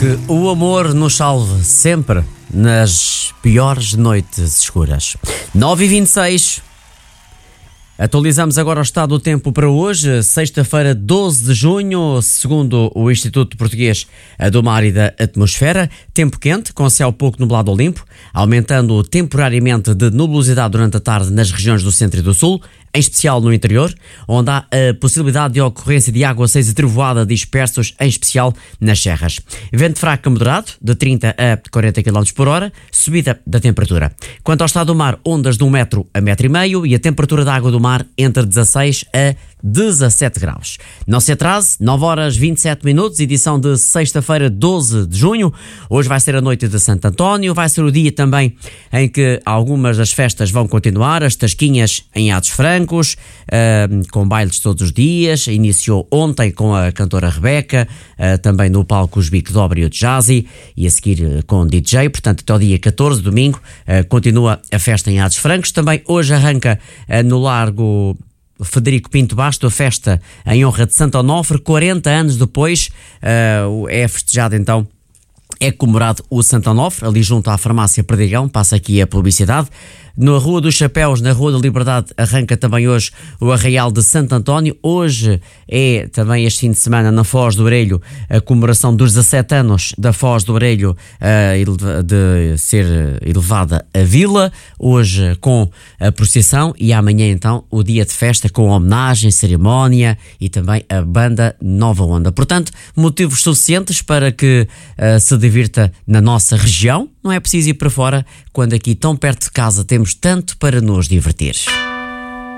Que o amor nos salve sempre nas piores noites escuras. 9h26. Atualizamos agora o estado do tempo para hoje, sexta-feira, 12 de junho, segundo o Instituto Português do Mar e da Atmosfera. Tempo quente, com céu pouco nublado ou limpo, aumentando temporariamente de nubosidade durante a tarde nas regiões do centro e do sul, em especial no interior, onde há a possibilidade de ocorrência de aguaceiros e trovoada dispersos, em especial nas serras. Vento fraco a moderado, de 30 a 40 km por hora, subida da temperatura. Quanto ao estado do mar, ondas de 1 metro a 1,5 metro e a temperatura da água do mar entre 16 a 17 graus. Não se atrase, 9h27, edição de sexta-feira, 12 de junho. Hoje vai ser a noite de Santo António, vai ser o dia também em que algumas das festas vão continuar, as tasquinhas em Atos Francos, com bailes todos os dias. Iniciou ontem com a cantora Rebeca, também no palco os Bico Dobre e o Jazzy, e a seguir com DJ, portanto até o dia 14, domingo, continua a festa em Atos Francos. Também hoje arranca no Largo Frederico Pinto Basto a festa em honra de Santo Onofre. 40 anos depois é festejado então, é comemorado o Santo Onofre, ali junto à farmácia Perdigão. Passa aqui a publicidade. Na Rua dos Chapéus, na Rua da Liberdade, arranca também hoje o Arraial de Santo António. Hoje é também este fim de semana na Foz do Orelho a comemoração dos 17 anos da Foz do Orelho de ser elevada à vila. Hoje com a procissão e amanhã então o dia de festa com homenagem, cerimónia e também a banda Nova Onda. Portanto, motivos suficientes para que se divirta na nossa região. Não é preciso ir para fora, quando aqui tão perto de casa temos tanto para nos divertir.